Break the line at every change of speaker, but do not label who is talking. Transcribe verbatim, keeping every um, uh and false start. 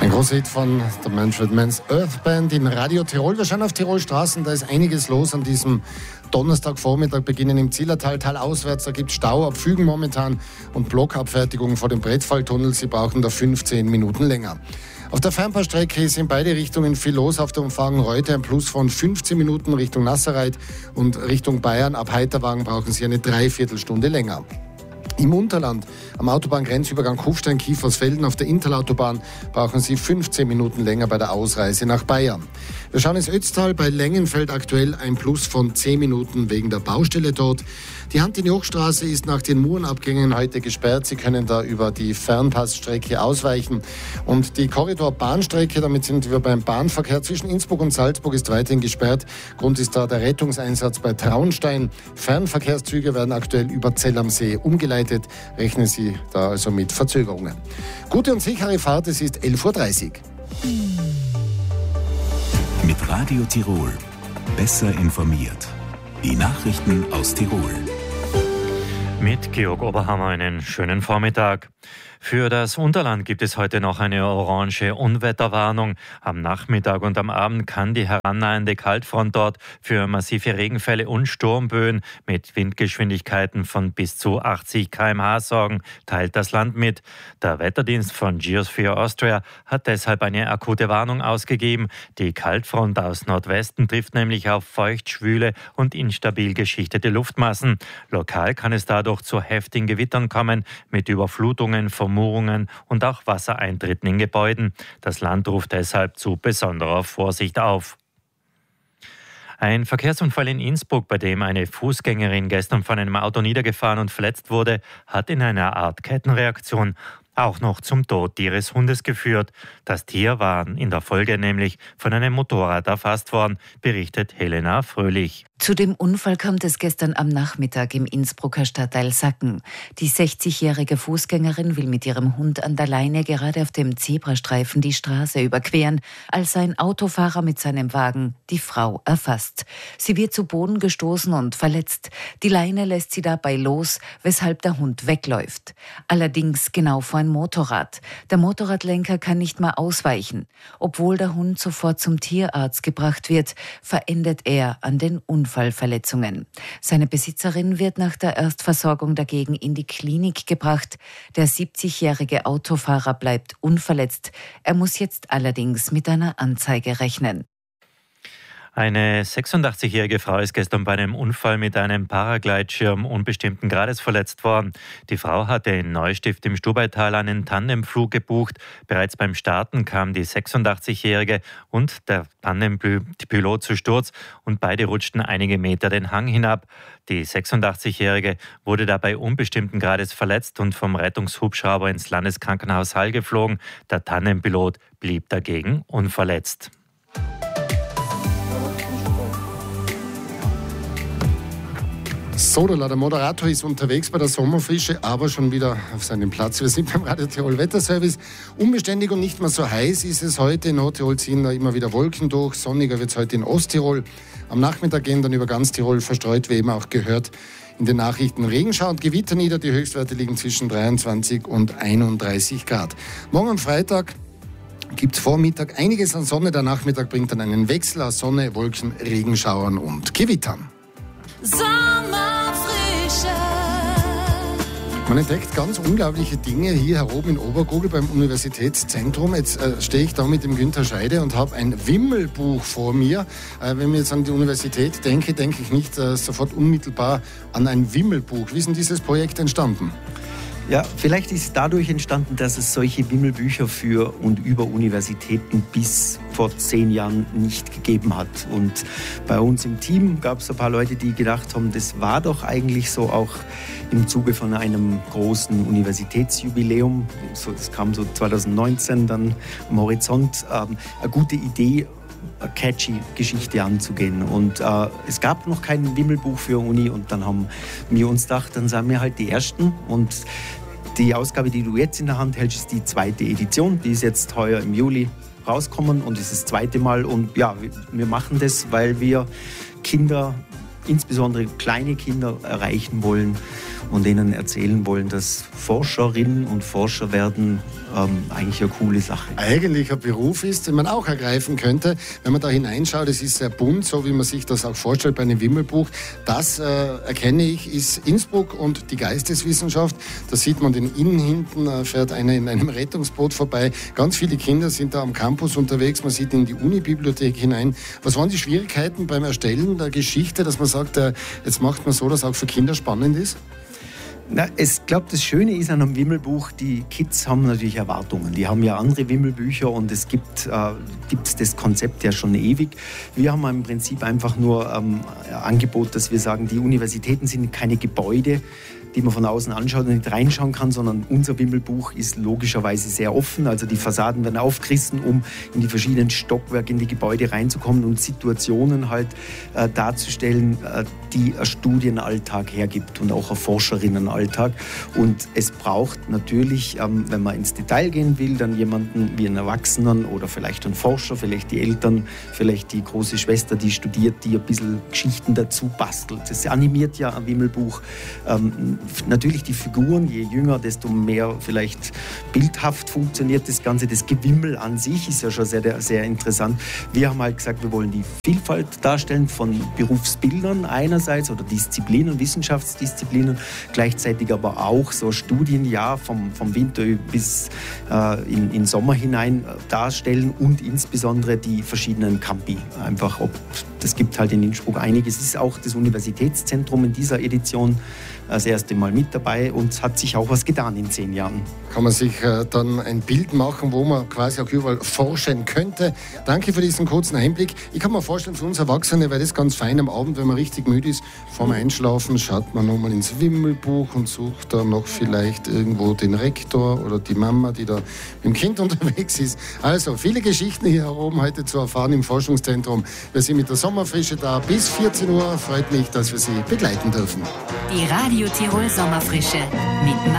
Ein großer Hit von der Manfred Mann's Earth Band in Radio Tirol. Wir schauen auf Tirol Straßen, da ist einiges los an diesem Donnerstagvormittag. Beginnen im Zillertal, Tal auswärts, da gibt es Stau ab Fügen momentan und Blockabfertigung vor dem Brettfalltunnel. Sie brauchen da fünfzehn Minuten länger. Auf der Fernbahnstrecke ist in beide Richtungen viel los. Auf der Umfahrung Reute ein Plus von fünfzehn Minuten Richtung Nasserreit und Richtung Bayern. Ab Heiterwagen brauchen Sie eine Dreiviertelstunde länger. Im Unterland, am Autobahngrenzübergang Kufstein-Kiefersfelden auf der Interlautobahn brauchen Sie fünfzehn Minuten länger bei der Ausreise nach Bayern. Wir schauen ins Ötztal, bei Längenfeld aktuell ein Plus von zehn Minuten wegen der Baustelle dort. Die Hantini-Hochstraße ist nach den Murenabgängen heute gesperrt. Sie können da über die Fernpassstrecke ausweichen. Und die Korridorbahnstrecke, damit sind wir beim Bahnverkehr zwischen Innsbruck und Salzburg, ist weiterhin gesperrt. Grund ist da der Rettungseinsatz bei Traunstein. Fernverkehrszüge werden aktuell über Zell am See umgeleitet. Rechnen Sie da also mit Verzögerungen. Gute und sichere Fahrt, es ist elf Uhr dreißig.
Mit Radio Tirol. Besser informiert. Die Nachrichten aus Tirol.
Mit Georg Oberhammer einen schönen Vormittag. Für das Unterland gibt es heute noch eine orange Unwetterwarnung. Am Nachmittag und am Abend kann die herannahende Kaltfront dort für massive Regenfälle und Sturmböen mit Windgeschwindigkeiten von bis zu achtzig Kilometer pro Stunde sorgen, teilt das Land mit. Der Wetterdienst von Geosphere Austria hat deshalb eine akute Warnung ausgegeben. Die Kaltfront aus Nordwesten trifft nämlich auf feucht, schwüle und instabil geschichtete Luftmassen. Lokal kann es dadurch zu heftigen Gewittern kommen mit Überflutungen, Vermurungen und auch Wassereintritten in Gebäuden. Das Land ruft deshalb zu besonderer Vorsicht auf. Ein Verkehrsunfall in Innsbruck, bei dem eine Fußgängerin gestern von einem Auto niedergefahren und verletzt wurde, hat in einer Art Kettenreaktion auch noch zum Tod ihres Hundes geführt. Das Tier war in der Folge nämlich von einem Motorrad erfasst worden, berichtet Helena Fröhlich.
Zu dem Unfall kommt es gestern am Nachmittag im Innsbrucker Stadtteil Sacken. Die sechzigjährige Fußgängerin will mit ihrem Hund an der Leine gerade auf dem Zebrastreifen die Straße überqueren, als ein Autofahrer mit seinem Wagen die Frau erfasst. Sie wird zu Boden gestoßen und verletzt. Die Leine lässt sie dabei los, weshalb der Hund wegläuft. Allerdings genau vor ein Motorrad. Der Motorradlenker kann nicht mehr ausweichen. Obwohl der Hund sofort zum Tierarzt gebracht wird, verendet er an den Unfallverletzungen. Seine Besitzerin wird nach der Erstversorgung dagegen in die Klinik gebracht. Der siebzigjährige Autofahrer bleibt unverletzt. Er muss jetzt allerdings mit einer Anzeige rechnen.
Eine sechsundachtzigjährige Frau ist gestern bei einem Unfall mit einem Paragleitschirm unbestimmten Grades verletzt worden. Die Frau hatte in Neustift im Stubaital einen Tandemflug gebucht. Bereits beim Starten kam die sechsundachtzigjährige und der Tandempilot zu Sturz und beide rutschten einige Meter den Hang hinab. Die sechsundachtzigjährige wurde dabei unbestimmten Grades verletzt und vom Rettungshubschrauber ins Landeskrankenhaus Hall geflogen. Der Tandempilot blieb dagegen unverletzt.
Sodola, der Moderator, ist unterwegs bei der Sommerfrische, aber schon wieder auf seinem Platz. Wir sind beim Radio Tirol Wetterservice. Unbeständig und nicht mehr so heiß ist es heute. In Nordtirol ziehen da immer wieder Wolken durch. Sonniger wird es heute in Osttirol. Am Nachmittag gehen dann über ganz Tirol verstreut, wie eben auch gehört, in den Nachrichten Regenschau und Gewitter nieder. Die Höchstwerte liegen zwischen dreiundzwanzig und einunddreißig Grad. Morgen am Freitag gibt es vor Mittag einiges an Sonne. Der Nachmittag bringt dann einen Wechsel aus Sonne, Wolken, Regenschauern und Gewittern.
Sommerfrische.
Man entdeckt ganz unglaubliche Dinge hier heroben in Obergurgl beim Universitätszentrum. Jetzt äh, stehe ich da mit dem Günther Scheide und habe ein Wimmelbuch vor mir. Äh, wenn ich jetzt an die Universität denke, denke ich nicht äh, sofort unmittelbar an ein Wimmelbuch. Wie ist denn dieses Projekt entstanden?
Ja, vielleicht ist dadurch entstanden, dass es solche Wimmelbücher für und über Universitäten bis vor zehn Jahren nicht gegeben hat. Und bei uns im Team gab es ein paar Leute, die gedacht haben, das war doch eigentlich so auch im Zuge von einem großen Universitätsjubiläum, so, das kam so zwanzig neunzehn dann am Horizont, ähm, eine gute Idee, eine catchy Geschichte anzugehen. Und äh, es gab noch kein Wimmelbuch für Uni und dann haben wir uns gedacht, dann sind wir halt die Ersten. Und die Ausgabe, die du jetzt in der Hand hältst, ist die zweite Edition. Die ist jetzt heuer im Juli rausgekommen und ist das zweite Mal. Und ja, wir machen das, weil wir Kinder insbesondere kleine Kinder erreichen wollen und denen erzählen wollen, dass Forscherinnen und Forscher werden ähm, eigentlich eine coole Sache.
Eigentlich ein Beruf ist, den man auch ergreifen könnte, wenn man da hineinschaut. Es ist sehr bunt, so wie man sich das auch vorstellt bei einem Wimmelbuch. Das äh, erkenne ich, ist Innsbruck und die Geisteswissenschaft. Da sieht man den Inn hinten, äh, fährt einer in einem Rettungsboot vorbei. Ganz viele Kinder sind da am Campus unterwegs. Man sieht in die Unibibliothek hinein. Was waren die Schwierigkeiten beim Erstellen der Geschichte, dass man sagt, äh, jetzt macht man so, dass auch für Kinder spannend ist?
Na, ich glaube, das Schöne ist an einem Wimmelbuch, die Kids haben natürlich Erwartungen. Die haben ja andere Wimmelbücher und es gibt äh, gibt's das Konzept ja schon ewig. Wir haben im Prinzip einfach nur ähm, ein Angebot, dass wir sagen, die Universitäten sind keine Gebäude, die man von außen anschaut und nicht reinschauen kann, sondern unser Wimmelbuch ist logischerweise sehr offen. Also die Fassaden werden aufgerissen, um in die verschiedenen Stockwerke, in die Gebäude reinzukommen und Situationen halt äh, darzustellen, äh, die ein Studienalltag hergibt und auch ein Forscherinnenalltag. Und es braucht natürlich, ähm, wenn man ins Detail gehen will, dann jemanden wie einen Erwachsenen oder vielleicht einen Forscher, vielleicht die Eltern, vielleicht die große Schwester, die studiert, die ein bisschen Geschichten dazu bastelt. Das animiert ja ein Wimmelbuch. Ähm, Natürlich die Figuren, je jünger, desto mehr vielleicht bildhaft funktioniert das Ganze. Das Gewimmel an sich ist ja schon sehr, sehr interessant. Wir haben halt gesagt, wir wollen die Vielfalt darstellen von Berufsbildern einerseits oder Disziplinen, Wissenschaftsdisziplinen, gleichzeitig aber auch so Studienjahr vom, vom Winter bis äh, in, in Sommer hinein darstellen und insbesondere die verschiedenen Campi. Einfach, ob, das gibt halt in Innsbruck einiges. Es ist auch das Universitätszentrum in dieser Edition das erste Mal mit dabei und es hat sich auch was getan in zehn Jahren.
Kann man sich äh, dann ein Bild machen, wo man quasi auch überall forschen könnte. Danke für diesen kurzen Einblick. Ich kann mir vorstellen, für uns Erwachsene wäre das ganz fein am Abend, wenn man richtig müde ist. Vorm Einschlafen schaut man nochmal ins Wimmelbuch und sucht da noch vielleicht irgendwo den Rektor oder die Mama, die da mit dem Kind unterwegs ist. Also viele Geschichten hier oben heute zu erfahren im Forschungszentrum. Wir sind mit der Sommerfrische da bis vierzehn Uhr. Freut mich, dass wir Sie begleiten dürfen.
Die Radio Tirol Sommerfrische mit